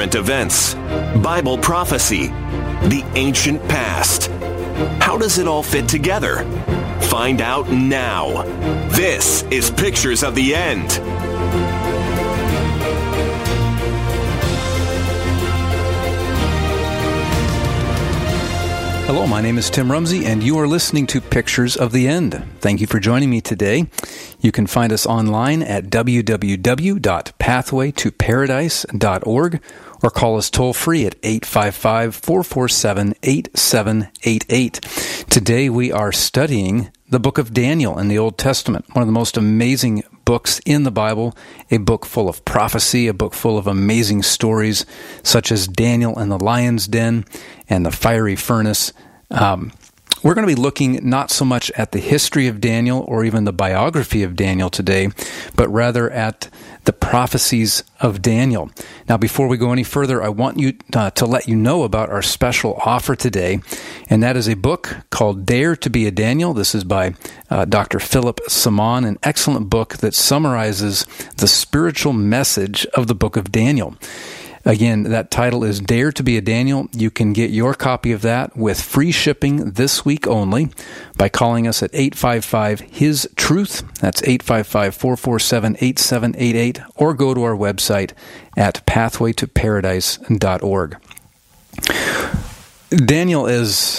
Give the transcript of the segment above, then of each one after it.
current events, Bible prophecy, the ancient past. How does it all fit together? Find out now. This is Pictures of the End. Hello, my name is Tim Rumsey, and you are listening to Pictures of the End. Thank you for joining me today. You can find us online at www.pathwaytoparadise.org or call us toll-free at 855-447-8788. Today we are studying the book of Daniel in the Old Testament, one of the most amazing books in the Bible, a book full of prophecy, a book full of amazing stories, such as Daniel and the lion's den and the fiery furnace. We're going to be looking not so much at the history of Daniel or even the biography of Daniel today, but rather at the prophecies of Daniel. Now, before we go any further, I want you to let you know about our special offer today, and that is a book called Dare to be a Daniel. This is by Dr. Philip Simon, an excellent book that summarizes the spiritual message of the book of Daniel. Again, that title is Dare to be a Daniel. You can get your copy of that with free shipping this week only by calling us at 855-HIS-TRUTH. That's 855-447-8788, or go to our website at pathwaytoparadise.org. Daniel is,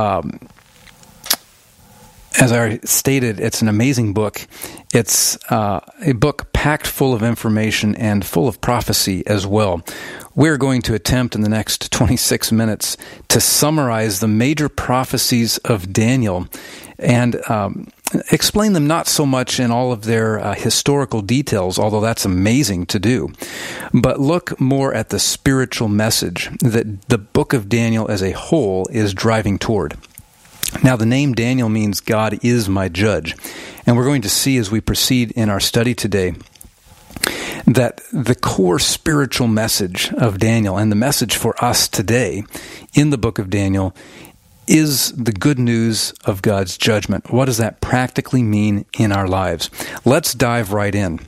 as I stated, it's an amazing book. It's a book packed full of information and full of prophecy as well. We're going to attempt in the next 26 minutes to summarize the major prophecies of Daniel and explain them not so much in all of their historical details, although that's amazing to do, but look more at the spiritual message that the book of Daniel as a whole is driving toward. Now, the name Daniel means God is my judge. And we're going to see as we proceed in our study today that the core spiritual message of Daniel and the message for us today in the book of Daniel is the good news of God's judgment. What does that practically mean in our lives? Let's dive right in.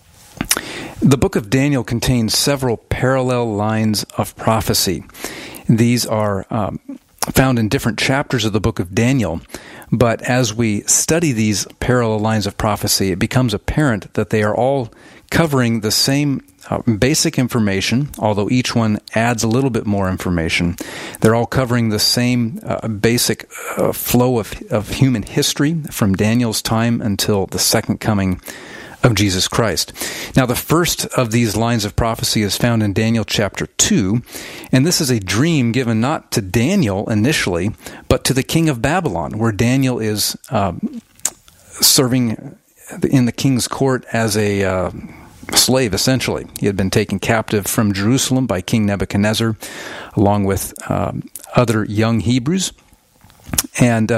The book of Daniel contains several parallel lines of prophecy. These are found in different chapters of the book of Daniel, but as we study these parallel lines of prophecy, it becomes apparent that they are all covering the same basic information, although each one adds a little bit more information. They're all covering the same basic flow of human history from Daniel's time until the second coming of Jesus Christ. Now, the first of these lines of prophecy is found in Daniel chapter 2, and this is a dream given not to Daniel initially, but to the king of Babylon, where Daniel is serving in the king's court as a slave, essentially. He had been taken captive from Jerusalem by King Nebuchadnezzar, along with other young Hebrews. And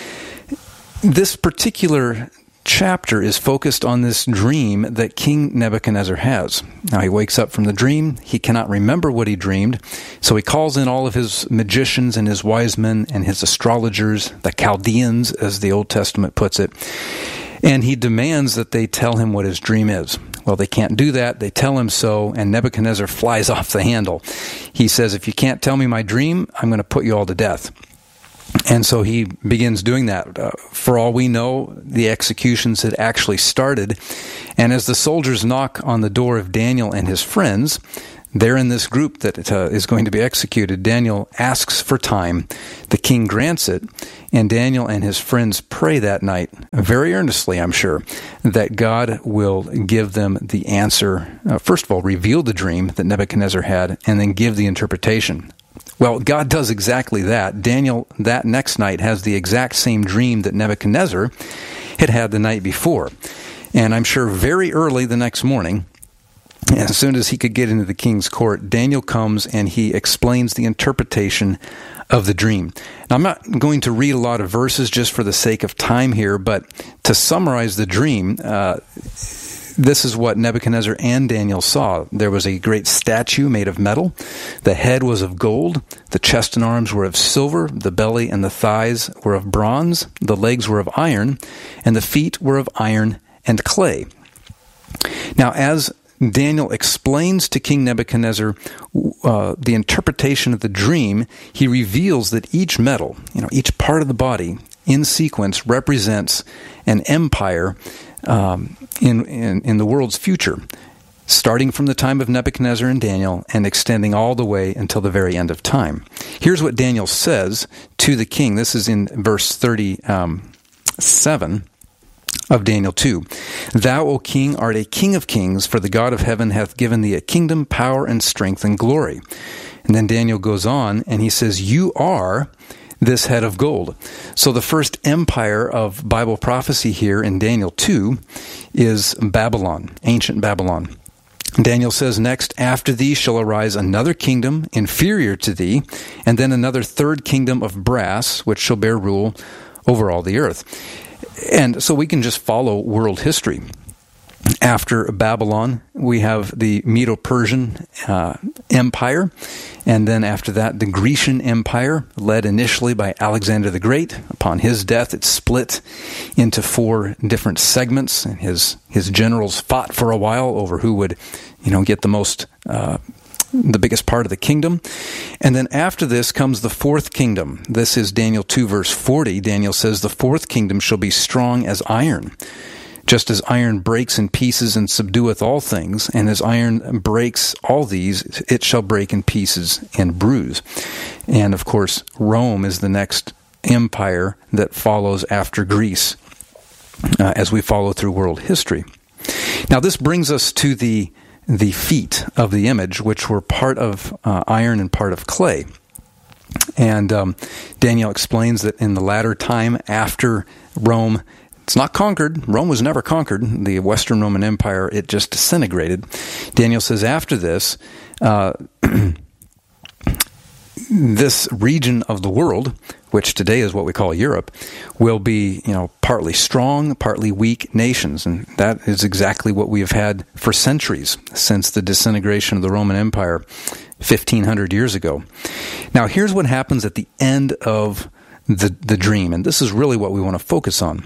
this particular chapter is focused on this dream that King Nebuchadnezzar has. Now, he wakes up from the dream. He cannot remember what he dreamed, so he calls in all of his magicians and his wise men and his astrologers, the Chaldeans, as the Old Testament puts it, and he demands that they tell him what his dream is. Well, they can't do that. They tell him so, and Nebuchadnezzar flies off the handle. He says, if you can't tell me my dream, I'm going to put you all to death. And so he begins doing that. For all we know, the executions had actually started. And as the soldiers knock on the door of Daniel and his friends, they're in this group that is going to be executed. Daniel asks for time. The king grants it. And Daniel and his friends pray that night, very earnestly, I'm sure, that God will give them the answer. First of all, reveal the dream that Nebuchadnezzar had, and then give the interpretation. Well, God does exactly that. Daniel, that next night, has the exact same dream that Nebuchadnezzar had the night before. And I'm sure very early the next morning, as soon as he could get into the king's court, Daniel comes and he explains the interpretation of the dream. Now, I'm not going to read a lot of verses just for the sake of time here, but to summarize the dream, this is what Nebuchadnezzar and Daniel saw. There was a great statue made of metal. The head was of gold. The chest and arms were of silver. The belly and the thighs were of bronze. The legs were of iron. And the feet were of iron and clay. Now, as Daniel explains to King Nebuchadnezzar the interpretation of the dream, he reveals that each metal, each part of the body in sequence represents an empire in the world's future, starting from the time of Nebuchadnezzar and Daniel and extending all the way until the very end of time. Here's what Daniel says to the king. This is in verse 37 of Daniel 2. Thou, O king, art a king of kings, for the God of heaven hath given thee a kingdom, power, and strength, and glory. And then Daniel goes on, and he says, you are this head of gold. So the first empire of Bible prophecy here in Daniel 2 is Babylon, ancient Babylon. Daniel says, next, after thee shall arise another kingdom inferior to thee, and then another third kingdom of brass, which shall bear rule over all the earth. And so we can just follow world history. After Babylon, we have the Medo-Persian Empire, and then after that, the Grecian Empire, led initially by Alexander the Great. Upon his death, it split into 4 different segments, and his generals fought for a while over who would, get the biggest part of the kingdom. And then after this comes the 4th kingdom. This is Daniel 2, verse 40. Daniel says, the 4th kingdom shall be strong as iron. Just as iron breaks in pieces and subdueth all things, and as iron breaks all these, it shall break in pieces and bruise. And of course, Rome is the next empire that follows after Greece, as we follow through world history. Now this brings us to the feet of the image, which were part of iron and part of clay. And Daniel explains that in the latter time after Rome, it's not conquered. Rome was never conquered. The Western Roman Empire, it just disintegrated. Daniel says after this, this region of the world, which today is what we call Europe, will be, partly strong, partly weak nations. And that is exactly what we have had for centuries since the disintegration of the Roman Empire 1,500 years ago. Now, here's what happens at the end of the dream. And this is really what we want to focus on.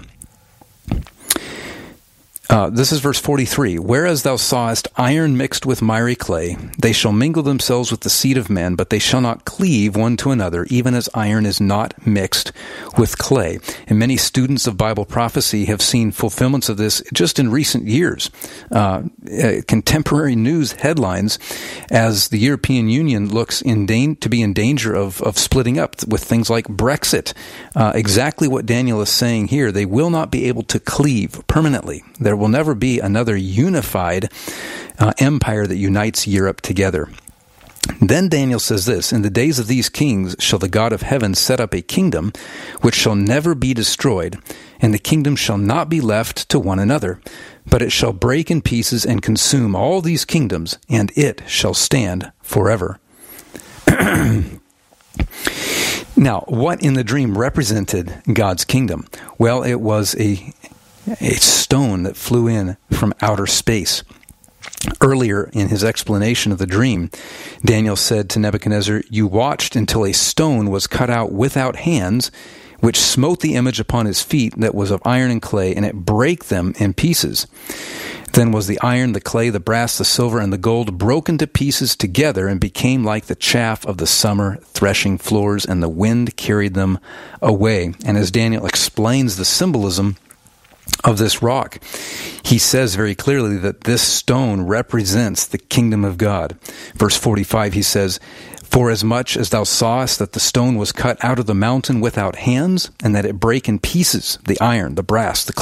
This is verse 43. Whereas thou sawest iron mixed with miry clay, they shall mingle themselves with the seed of men, but they shall not cleave one to another, even as iron is not mixed with clay. And many students of Bible prophecy have seen fulfillments of this just in recent years. Contemporary news headlines as the European Union looks to be in danger of splitting up with things like Brexit. Exactly what Daniel is saying here. They will not be able to cleave permanently. There will never be another unified empire that unites Europe together. Then Daniel says this, in the days of these kings shall the God of heaven set up a kingdom which shall never be destroyed, and the kingdom shall not be left to one another, but it shall break in pieces and consume all these kingdoms, and it shall stand forever. Now, what in the dream represented God's kingdom? Well, it was a stone that flew in from outer space. Earlier in his explanation of the dream, Daniel said to Nebuchadnezzar, you watched until a stone was cut out without hands, which smote the image upon his feet that was of iron and clay, and it brake them in pieces. Then was the iron, the clay, the brass, the silver, and the gold broken to pieces together and became like the chaff of the summer threshing floors, and the wind carried them away. And as Daniel explains the symbolism of this rock, he says very clearly that this stone represents the kingdom of God. Verse 45, he says, for as much as thou sawest that the stone was cut out of the mountain without hands, and that it brake in pieces, the iron, the brass, the